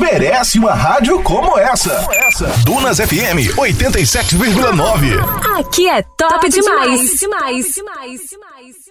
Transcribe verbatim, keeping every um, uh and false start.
merece uma rádio como essa. Dunas F M oitenta e sete vírgula nove. Aqui é top, top demais. demais. demais. demais. demais.